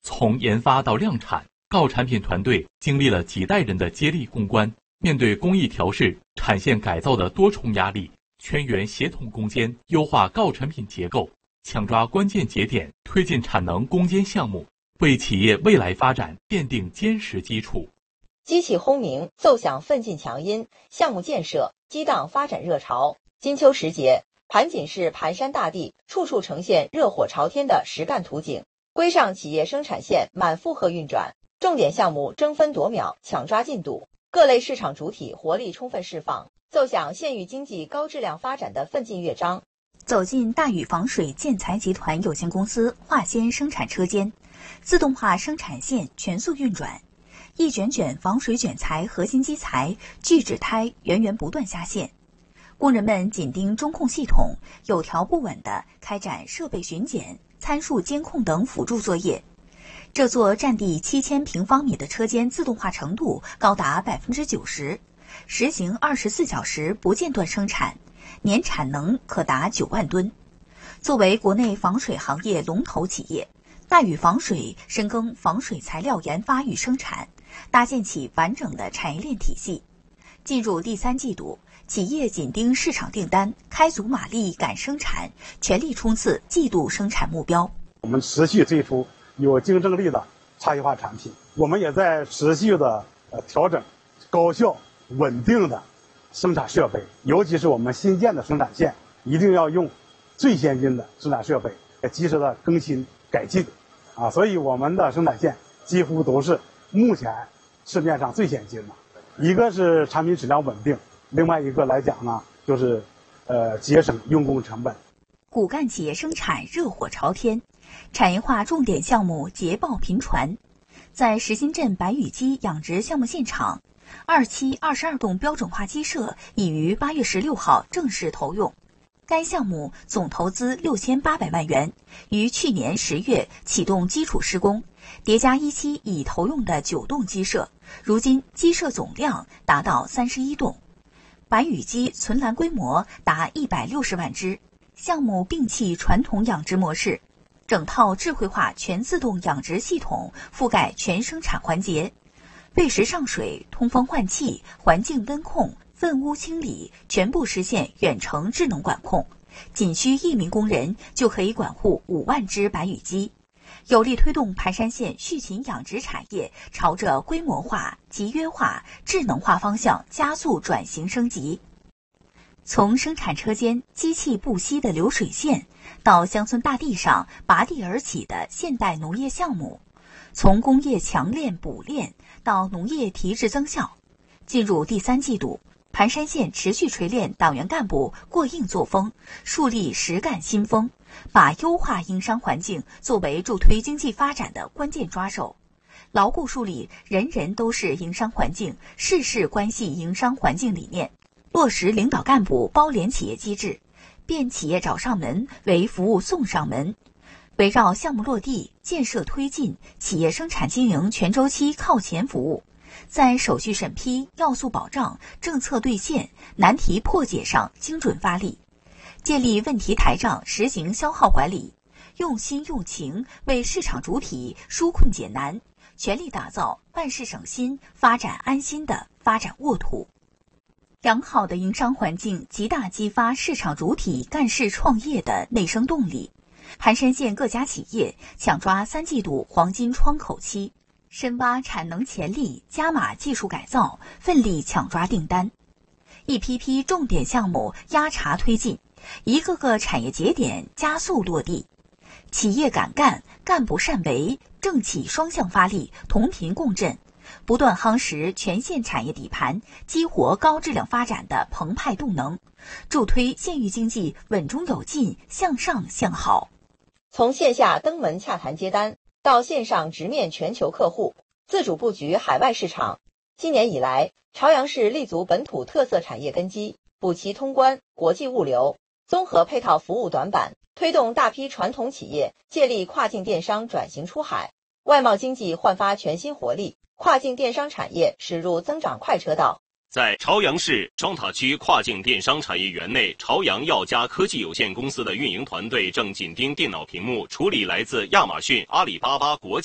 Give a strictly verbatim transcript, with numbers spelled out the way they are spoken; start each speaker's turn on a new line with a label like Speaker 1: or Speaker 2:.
Speaker 1: 从研发到量产，锆产品团队经历了几代人的接力攻关，面对工艺调试、产线改造的多重压力，全员协同攻坚，优化锆产品结构，抢抓关键节点，推进产能攻坚项目，为企业未来发展奠定坚实基础。
Speaker 2: 机器轰鸣，奏响奋进强音，项目建设激荡发展热潮。金秋时节，盘锦市盘山大地处处呈现热火朝天的实干图景，规上企业生产线满负荷运转，重点项目争分夺秒抢抓进度，各类市场主体活力充分释放，奏响县域经济高质量发展的奋进乐章。
Speaker 3: 走进大禹防水建材集团有限公司化纤生产车间，自动化生产线全速运转，一卷卷防水卷材核心基材聚酯胎源源不断下线，工人们紧盯中控系统，有条不紊地开展设备巡检、参数监控等辅助作业。这座占地七千平方米的车间自动化程度高达百分之九十，实行二十四小时不间断生产，年产能可达九万吨。作为国内防水行业龙头企业，大禹防水深耕防水材料研发与生产，搭建起完整的产业链体系。进入第三季度，企业紧盯市场订单，开足马力赶生产，全力冲刺季度生产目标。
Speaker 4: 我们持续推出有竞争力的差异化产品，我们也在持续的呃调整高效稳定的生产设备，尤其是我们新建的生产线，一定要用最先进的生产设备，及时的更新改进，啊，所以我们的生产线几乎都是目前市面上最先进的。一个是产品质量稳定，另外一个来讲呢，就是呃节省用工成本。
Speaker 3: 骨干企业生产热火朝天，产业化重点项目捷报频传。在石新镇白羽鸡养殖项目现场，二期二十二栋标准化鸡舍已于八月十六号正式投用。该项目总投资六千八百万元，于去年十月启动基础施工，叠加一期已投用的九栋鸡舍，如今鸡舍总量达到三十一栋。白羽鸡存栏规模达一百六十万只。项目摒弃传统养殖模式，整套智慧化全自动养殖系统覆盖全生产环节，喂食上水、通风换气、环境温控、粪污清理全部实现远程智能管控，仅需一名工人就可以管护五万只白羽鸡，有力推动盘山县畜禽养殖产业朝着规模化、集约化、智能化方向加速转型升级。从生产车间机器不息的流水线，到乡村大地上拔地而起的现代农业项目，从工业强链补链到农业提质增效。进入第三季度，盘山县持续锤炼党员干部过硬作风，树立实干新风，把优化营商环境作为助推经济发展的关键抓手，牢固树立人人都是营商环境、事事关系营商环境理念，落实领导干部包联企业机制，变企业找上门为服务送上门，围绕项目落地、建设推进、企业生产经营全周期靠前服务，在手续审批、要素保障、政策兑现、难题破解上精准发力，建立问题台账，实行消耗管理，用心用情为市场主体纾困解难，全力打造办事省心、发展安心的发展沃土。良好的营商环境极大激发市场主体干事创业的内生动力。盘山县各家企业抢抓三季度黄金窗口期，深挖产能潜力，加码技术改造，奋力抢抓订单。一批批重点项目压茬推进，一个个产业节点加速落地。企业敢干，干部善为，政企双向发力，同频共振，不断夯实全县产业底盘，激活高质量发展的澎湃动能，助推县域经济稳中有进，向上向好。
Speaker 2: 从线下登门洽谈接单，到线上直面全球客户，自主布局海外市场。今年以来，朝阳市立足本土特色产业根基，补齐通关、国际物流、综合配套服务短板，推动大批传统企业借力跨境电商转型出海，外贸经济焕发全新活力，跨境电商产业驶入增长快车道。
Speaker 5: 在朝阳市双塔区跨境电商产业园内，朝阳耀佳科技有限公司的运营团队正紧盯电脑屏幕，处理来自亚马逊、阿里巴巴国际